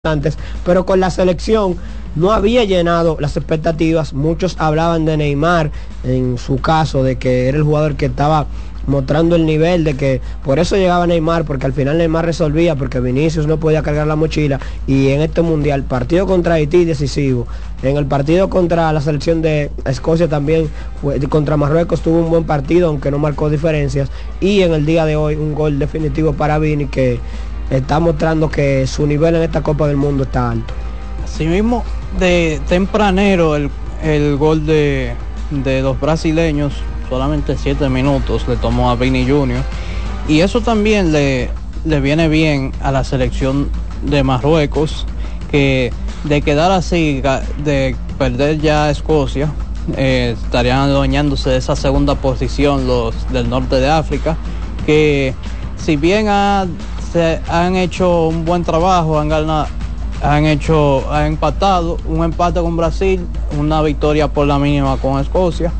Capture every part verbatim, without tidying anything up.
antes, pero con la selección no había llenado las expectativas. Muchos hablaban de Neymar, en su caso, de que era el jugador que estaba mostrando el nivel, de que por eso llegaba Neymar, porque al final Neymar resolvía, porque Vinicius no podía cargar la mochila. Y en este mundial, partido contra Haití decisivo, en el partido contra la selección de Escocia también fue, contra Marruecos tuvo un buen partido, aunque no marcó diferencias, y en el día de hoy un gol definitivo para Vini, que está mostrando que su nivel en esta Copa del Mundo está alto. Asimismo, de tempranero el, el gol de, de los brasileños, solamente siete minutos le tomó a Vini junior Y eso también le, le viene bien a la selección de Marruecos, que de quedar así, de perder ya a Escocia, eh, estarían adueñándose de esa segunda posición los del norte de África, que si bien ha, se han hecho un buen trabajo, han ganado, han hecho, han empatado, un empate con Brasil, una victoria por la mínima con Escocia.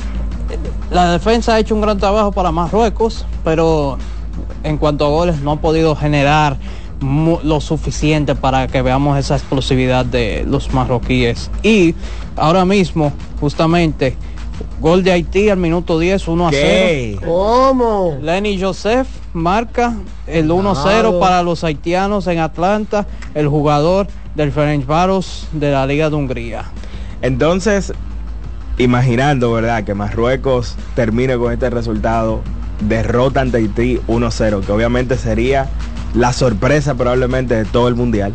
La defensa ha hecho un gran trabajo para Marruecos, pero en cuanto a goles no ha podido generar lo suficiente para que veamos esa explosividad de los marroquíes. Y ahora mismo, justamente, gol de Haití al minuto diez, uno a cero. ¿Cómo? Lenny Joseph marca el uno a cero para los haitianos en Atlanta, el jugador del Ferencváros de la Liga de Hungría. Entonces, imaginando, ¿verdad?, que Marruecos termine con este resultado, derrota ante Haití uno a cero, que obviamente sería la sorpresa probablemente de todo el mundial.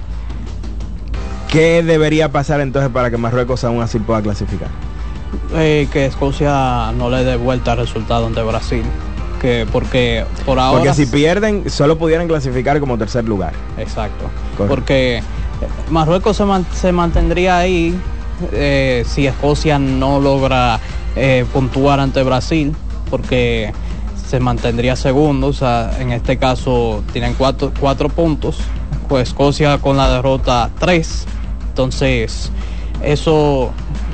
¿Qué debería pasar entonces para que Marruecos aún así pueda clasificar? Eh, que Escocia no le dé vuelta al resultado ante Brasil, que porque por ahora, porque si pierden solo pudieran clasificar como tercer lugar. Exacto. Correcto. Porque Marruecos se, man, se mantendría ahí eh, si Escocia no logra eh, puntuar ante Brasil, porque se mantendría segundo. O sea, en este caso tienen cuatro, cuatro puntos, pues Escocia con la derrota tres. Entonces eso,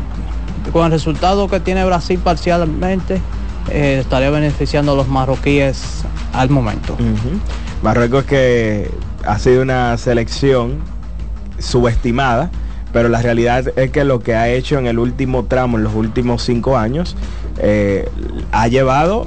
con el resultado que tiene Brasil parcialmente, eh, estaría beneficiando a los marroquíes al momento. Uh-huh. Marruecos, que ha sido una selección subestimada, pero la realidad es que lo que ha hecho en el último tramo, en los últimos cinco años, eh, ha llevado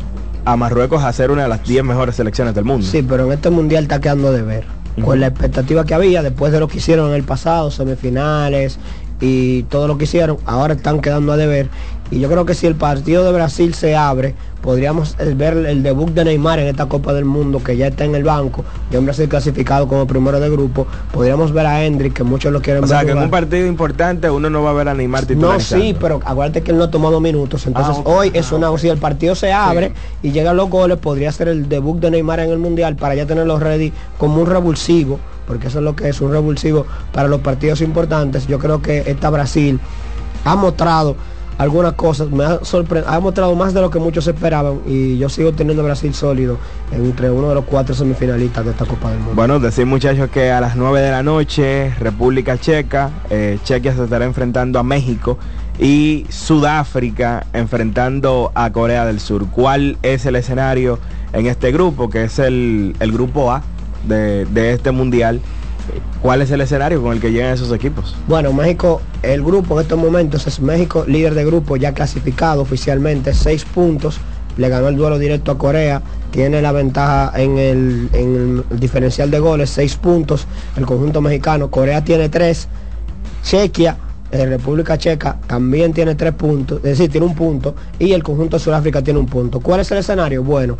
a Marruecos a ser una de las diez mejores selecciones del mundo. Sí, pero en este mundial está quedando de ver. Uh-huh. Con la expectativa que había después de lo que hicieron en el pasado, semifinales y todo lo que hicieron, ahora están quedando a deber. Y yo creo que si el partido de Brasil se abre, podríamos ver el debut de Neymar en esta Copa del Mundo, que ya está en el banco, ya en Brasil clasificado como primero de grupo. Podríamos ver a Hendrick, que muchos lo quieren ver. O sea, jugar. que en un partido importante uno no va a ver a Neymar titularizando. No, sí, pero acuérdate que él no ha tomado minutos. Entonces ah, okay. hoy es una, si el partido se abre sí. y llegan los goles, podría ser el debut de Neymar en el Mundial, para ya tenerlo ready como un revulsivo, porque eso es lo que es, un revulsivo para los partidos importantes. Yo creo que esta Brasil ha mostrado algunas cosas, me ha sorprendido, ha mostrado más de lo que muchos esperaban, y yo sigo teniendo a Brasil sólido entre uno de los cuatro semifinalistas de esta Copa del Mundo. Bueno, decir, muchachos, que a las nueve de la noche, República Checa, eh, Chequia se estará enfrentando a México, y Sudáfrica enfrentando a Corea del Sur. ¿Cuál es el escenario en este grupo, que es el, el grupo A de, de este mundial? ¿Cuál es el escenario con el que llegan esos equipos? Bueno, México, el grupo en estos momentos es México, líder de grupo, ya clasificado oficialmente, seis puntos, le ganó el duelo directo a Corea, tiene la ventaja en el, en el diferencial de goles, seis puntos, el conjunto mexicano. Corea tiene tres, Chequia, eh, República Checa, también tiene tres puntos, es decir, tiene un punto, y el conjunto de Sudáfrica tiene un punto. ¿Cuál es el escenario? Bueno,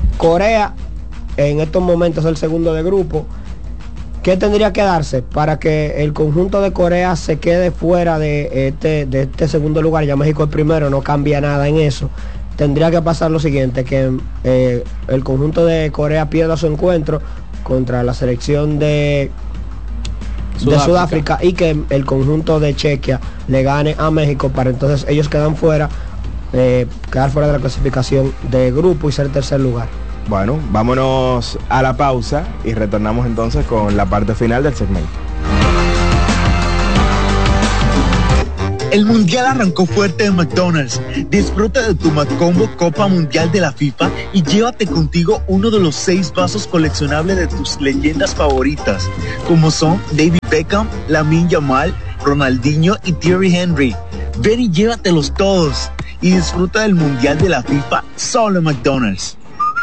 Corea en estos momentos es el segundo de grupo. ¿Qué tendría que darse para que el conjunto de Corea se quede fuera de este, de este segundo lugar? Ya México es primero, no cambia nada en eso. Tendría que pasar lo siguiente, que eh, el conjunto de Corea pierda su encuentro contra la selección de Sudáfrica. de Sudáfrica, y que el conjunto de Chequia le gane a México, para entonces ellos quedan fuera, eh, quedar fuera de la clasificación de grupo y ser tercer lugar. Bueno, vámonos a la pausa y retornamos entonces con la parte final del segmento. El Mundial arrancó fuerte en McDonald's. Disfruta de tu McCombo Copa Mundial de la FIFA y llévate contigo uno de los seis vasos coleccionables de tus leyendas favoritas, como son David Beckham, Lamine Yamal, Ronaldinho y Thierry Henry. Ven y llévatelos todos y disfruta del Mundial de la FIFA solo en McDonald's.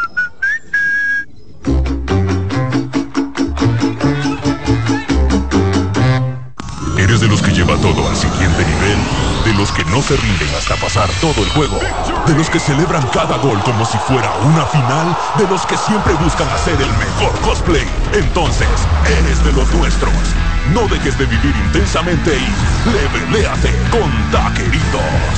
¿Eres de los que lleva todo al siguiente nivel? ¿De los que no se rinden hasta pasar todo el juego? ¿De los que celebran cada gol como si fuera una final? ¿De los que siempre buscan hacer el mejor cosplay? Entonces, eres de los nuestros. No dejes de vivir intensamente y leveléate con Taqueritos.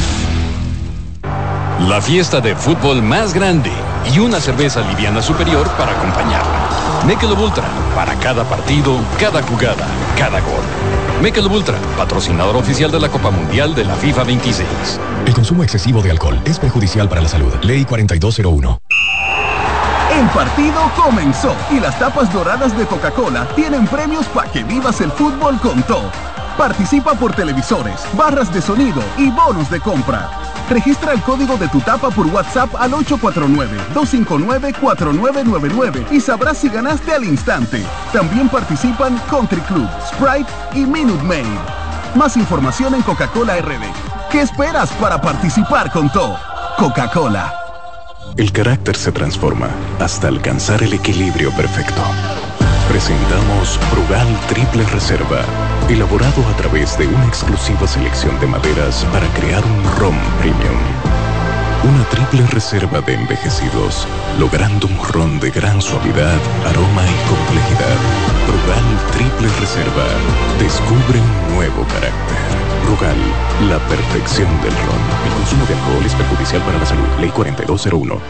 La fiesta de fútbol más grande y una cerveza liviana superior para acompañarla. Michelob Ultra, para cada partido, cada jugada, cada gol. Michelob Ultra, patrocinador oficial de la Copa Mundial de la FIFA veintiséis. El consumo excesivo de alcohol es perjudicial para la salud. Ley cuarenta y dos cero uno. El partido comenzó y las tapas doradas de Coca-Cola tienen premios para que vivas el fútbol con todo. Participa por televisores, barras de sonido y bonos de compra. Registra el código de tu tapa por WhatsApp al ocho cuatro nueve, dos cinco nueve, cuatro nueve nueve nueve y sabrás si ganaste al instante. También participan Country Club, Sprite y Minute Maid. Más información en Coca-Cola R D. ¿Qué esperas para participar con todo? Coca-Cola. El carácter se transforma hasta alcanzar el equilibrio perfecto. Presentamos Brugal Triple Reserva, elaborado a través de una exclusiva selección de maderas para crear un ron premium. Una triple reserva de envejecidos, logrando un ron de gran suavidad, aroma y complejidad. Brugal Triple Reserva, descubre un nuevo carácter. Brugal, la perfección del ron. El consumo de alcohol es perjudicial para la salud. Ley cuarenta y dos cero uno.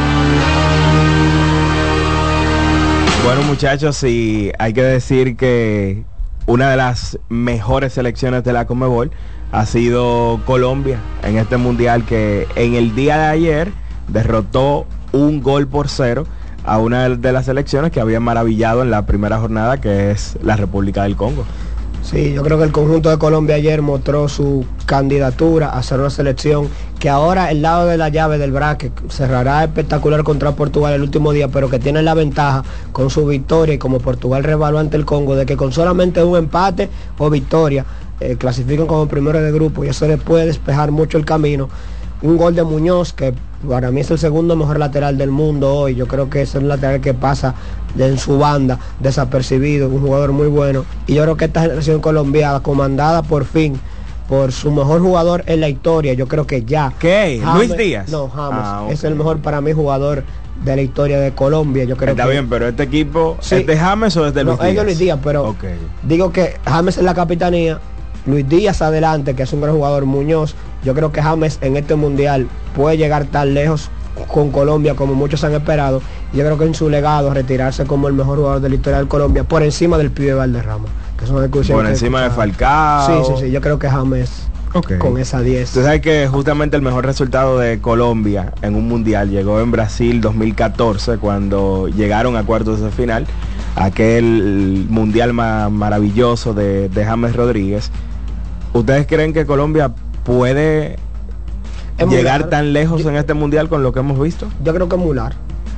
Bueno, muchachos, y hay que decir que una de las mejores selecciones de la Conmebol ha sido Colombia en este mundial, que en el día de ayer derrotó un gol por cero a una de las selecciones que habían maravillado en la primera jornada, que es la República del Congo. Sí, yo creo que el conjunto de Colombia ayer mostró su candidatura a ser una selección que ahora el lado de la llave del bracket cerrará espectacular contra Portugal el último día, pero que tiene la ventaja con su victoria y como Portugal revaló ante el Congo de que con solamente un empate o victoria eh, clasifican como primero de grupo y eso les puede despejar mucho el camino. Un gol de Muñoz, que para mí es el segundo mejor lateral del mundo hoy. Yo creo que es el lateral que pasa de en su banda desapercibido, un jugador muy bueno. Y yo creo que esta generación colombiana, comandada por fin por su mejor jugador en la historia, yo creo que ya. ¿Qué? James, Luis Díaz. No, James. Ah, okay. Es el mejor para mí jugador de la historia de Colombia. Yo creo Está que bien, pero este equipo, sí. ¿es de James o es de Luis no, Díaz? Es de Luis Díaz, pero okay. Digo que James es la capitanía, Luis Díaz adelante, que es un gran jugador, Muñoz. Yo creo que James en este mundial puede llegar tan lejos con Colombia como muchos han esperado. Y yo creo que en su legado retirarse como el mejor jugador de la historia de Colombia por encima del pibe Valderrama, que es una discusión por encima de Falcao. Sí, sí, sí, yo creo que James okay. Con esa diez. Tú sabes que justamente el mejor resultado de Colombia en un mundial llegó en Brasil dos mil catorce, cuando llegaron a cuartos de final, aquel mundial ma maravilloso de, de James Rodríguez. ¿Ustedes creen que Colombia puede emular, llegar tan lejos yo, en este mundial con lo que hemos visto? Yo creo que emular.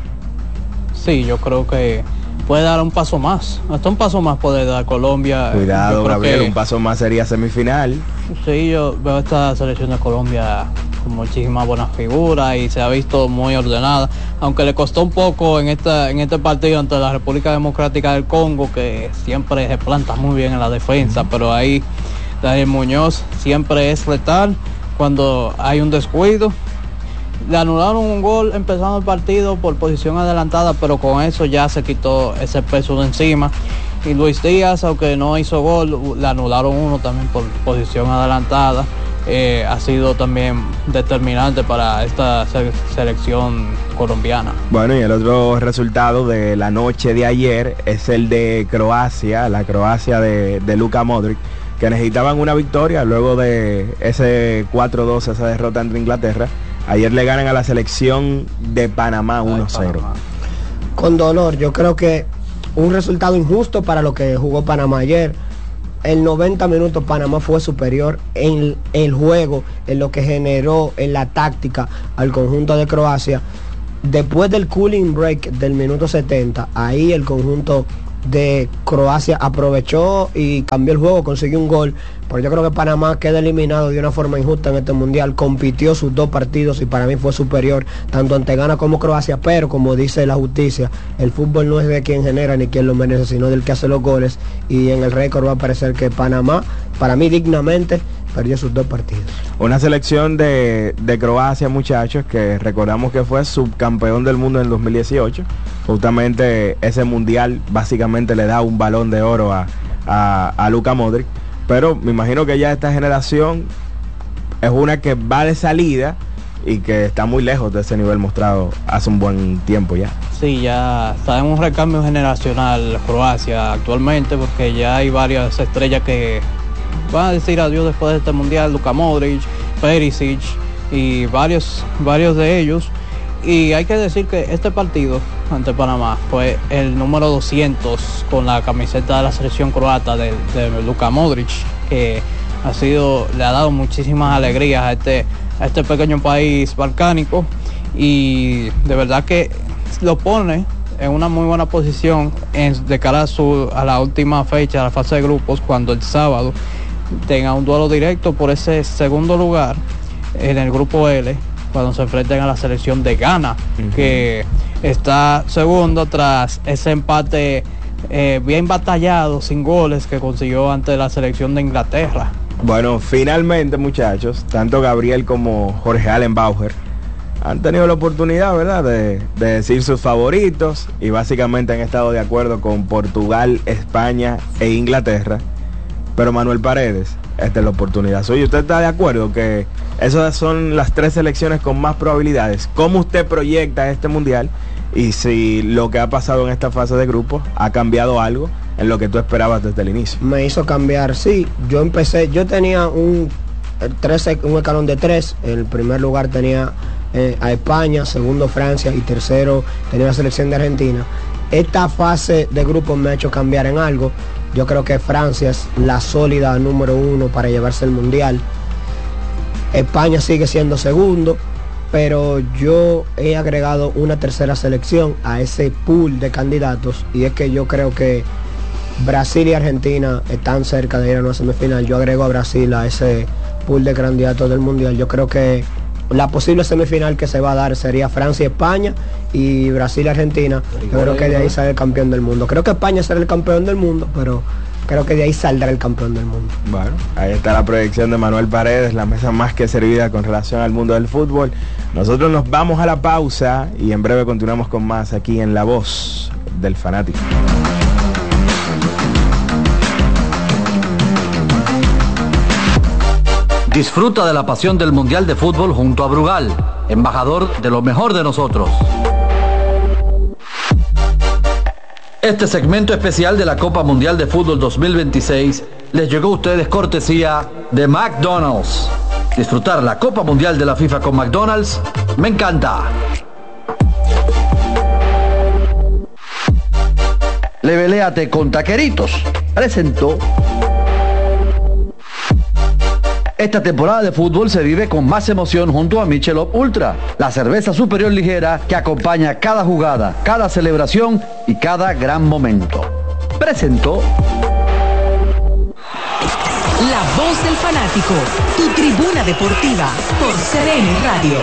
Sí, yo creo que puede dar un paso más. Hasta un paso más puede dar Colombia. Cuidado, Gabriel, que, un paso más sería semifinal. Sí, yo veo esta selección de Colombia con muchísimas buenas figuras y se ha visto muy ordenada, aunque le costó un poco en esta en este partido ante la República Democrática del Congo, que siempre se planta muy bien en la defensa, uh-huh. Pero ahí Daniel Muñoz siempre es letal cuando hay un descuido. Le anularon un gol empezando el partido por posición adelantada, pero con eso ya se quitó ese peso de encima. Y Luis Díaz, aunque no hizo gol, le anularon uno también por posición adelantada. Eh, ha sido también determinante para esta se selección colombiana. Bueno, y el otro resultado de la noche de ayer es el de Croacia, la Croacia de, de Luka Modric, que necesitaban una victoria luego de ese cuatro dos, esa derrota ante Inglaterra. Ayer le ganan a la selección de Panamá uno cero. Con dolor, yo creo que un resultado injusto para lo que jugó Panamá ayer. el noventa minutos Panamá fue superior en el juego, en lo que generó en la táctica al conjunto de Croacia. Después del cooling break del minuto setenta, ahí el conjunto de Croacia aprovechó y cambió el juego, consiguió un gol, pero yo creo que Panamá queda eliminado de una forma injusta en este mundial. Compitió sus dos partidos y para mí fue superior tanto ante Ghana como Croacia, pero como dice la justicia, el fútbol no es de quien genera ni quien lo merece, sino del que hace los goles, y en el récord va a parecer que Panamá, para mí dignamente, perdió sus dos partidos. Una selección de, de Croacia, muchachos, que recordamos que fue subcampeón del mundo en el dos mil dieciocho. Justamente ese mundial básicamente le da un balón de oro a, a, a Luka Modric. Pero me imagino que ya esta generación es una que va de salida y que está muy lejos de ese nivel mostrado hace un buen tiempo ya. Sí, ya está en un recambio generacional Croacia actualmente, porque ya hay varias estrellas que van a decir adiós después de este mundial. Luka Modric, Perisic y varios, varios de ellos. Y hay que decir que este partido ante Panamá fue el número doscientos con la camiseta de la selección croata de, de Luka Modric, que ha sido, le ha dado muchísimas alegrías a este, a este pequeño país balcánico, y de verdad que lo pone en una muy buena posición en, de cara a, su, a la última fecha, a la fase de grupos, cuando el sábado tenga un duelo directo por ese segundo lugar en el grupo L, cuando se enfrenten a la selección de Ghana, uh-huh, que está segundo tras ese empate eh, bien batallado, sin goles, que consiguió ante la selección de Inglaterra. Bueno, finalmente, muchachos, tanto Gabriel como Jorge Allen Bauer han tenido la oportunidad, ¿verdad?, de, de decir sus favoritos, y básicamente han estado de acuerdo con Portugal, España e Inglaterra. Pero Manuel Paredes, esta es la oportunidad suya. ¿Usted está de acuerdo que esas son las tres selecciones con más probabilidades? ¿Cómo usted proyecta este mundial? Y si lo que ha pasado en esta fase de grupos ha cambiado algo en lo que tú esperabas desde el inicio. Me hizo cambiar, sí. Yo empecé, yo tenía un, trece, un escalón de tres. En el primer lugar tenía eh, a España, segundo Francia y tercero tenía la selección de Argentina. Esta fase de grupos me ha hecho cambiar en algo. Yo creo que Francia es la sólida número uno para llevarse el mundial. España sigue siendo segundo, pero yo he agregado una tercera selección a ese pool de candidatos, y es que yo creo que Brasil y Argentina están cerca de ir a una semifinal. Yo agrego a Brasil a ese pool de candidatos del mundial. Yo creo que la posible semifinal que se va a dar sería Francia y España, y Brasil y Argentina. Yo creo que de ahí sale el campeón del mundo. Creo que España será el campeón del mundo, pero creo que de ahí saldrá el campeón del mundo. Bueno, ahí está la proyección de Manuel Paredes, la mesa más que servida con relación al mundo del fútbol. Nosotros nos vamos a la pausa y en breve continuamos con más aquí en La Voz del Fanático. Disfruta de la pasión del Mundial de Fútbol junto a Brugal, embajador de lo mejor de nosotros. Este segmento especial de la Copa Mundial de Fútbol dos mil veintiséis les llegó a ustedes cortesía de McDonald's. Disfrutar la Copa Mundial de la FIFA con McDonald's me encanta. Leveleate con Taqueritos presentó. Esta temporada de fútbol se vive con más emoción junto a Michelob Ultra, la cerveza superior ligera que acompaña cada jugada, cada celebración y cada gran momento. Presentó. La Voz del Fanático, tu tribuna deportiva por C D N Radio.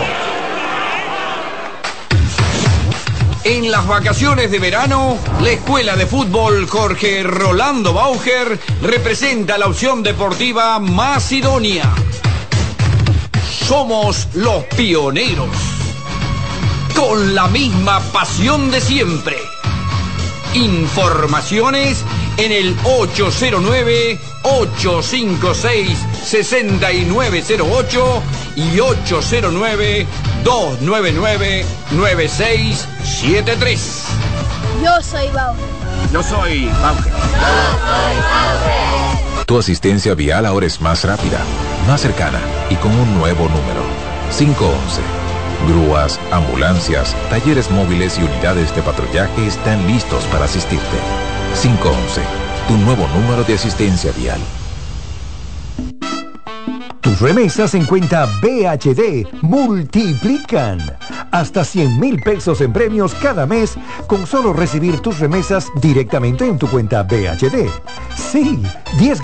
En las vacaciones de verano, la Escuela de Fútbol Jorge Rolando Bauer representa la opción deportiva más idónea. Somos los pioneros, con la misma pasión de siempre. Informaciones en el ocho cero nueve, ocho cinco seis, seis nueve cero ocho y ocho cero nueve, dos nueve nueve, nueve seis siete tres. Yo soy Bauer. Yo soy Bauer. Yo soy Bauer. Tu asistencia vial ahora es más rápida, más cercana y con un nuevo número. cinco once. Grúas, ambulancias, talleres móviles y unidades de patrullaje están listos para asistirte. cinco once. tu nuevo número de asistencia vial. Tus remesas en cuenta B H D multiplican. Hasta cien mil pesos en premios cada mes con solo recibir tus remesas directamente en tu cuenta B H D. Sí, diez